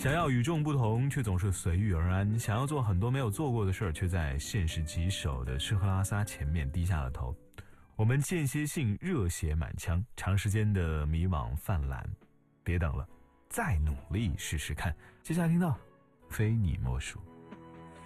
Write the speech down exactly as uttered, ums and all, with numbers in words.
想要与众不同，却总是随遇而安；想要做很多没有做过的事儿，却在现实棘手的吃喝拉撒前面低下了头。我们间歇性热血满腔，长时间的迷惘泛滥。别等了，再努力试试看。接下来听到非你莫属。